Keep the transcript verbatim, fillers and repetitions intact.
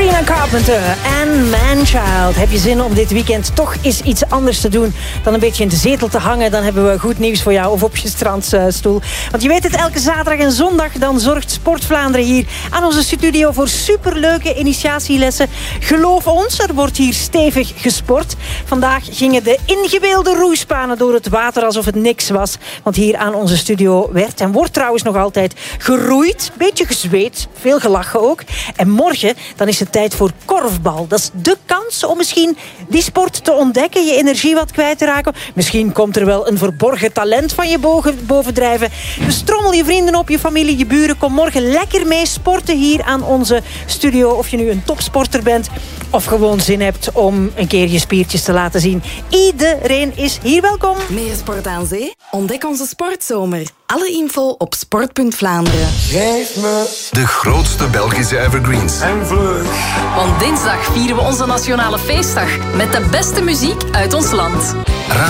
Sabrina Carpenter en Manchild. Heb je zin om dit weekend toch eens iets anders te doen dan een beetje in de zetel te hangen? Dan hebben we goed nieuws voor jou, of op je strandstoel. Want je weet het, elke zaterdag en zondag dan zorgt Sport Vlaanderen hier aan onze studio voor superleuke initiatielessen. Geloof ons, er wordt hier stevig gesport. Vandaag gingen de ingebeelde roeispanen door het water alsof het niks was. Want hier aan onze studio werd en wordt trouwens nog altijd geroeid, beetje gezweet, veel gelachen ook. En morgen dan is het tijd voor korfbal. Dat is de kans om misschien die sport te ontdekken, je energie wat kwijt te raken. Misschien komt er wel een verborgen talent van je bovendrijven. Dus trommel je vrienden op, je familie, je buren. Kom morgen lekker mee sporten hier aan onze studio. Of je nu een topsporter bent of gewoon zin hebt om een keer je spiertjes te laten zien. Iedereen is hier welkom. Meer sport aan zee? Ontdek onze sportzomer. Alle info op sport punt Vlaanderen. Geef me de grootste Belgische evergreens. en vlug. Want dinsdag vieren we onze nationale feestdag met de beste muziek uit ons land.